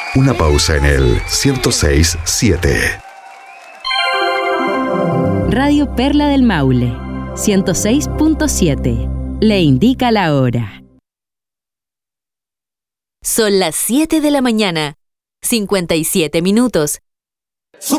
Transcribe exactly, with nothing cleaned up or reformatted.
Una pausa en el ciento seis punto siete. Radio Perla del Maule, ciento seis punto siete. Le indica la hora. Son las siete de la mañana, cincuenta y siete minutos.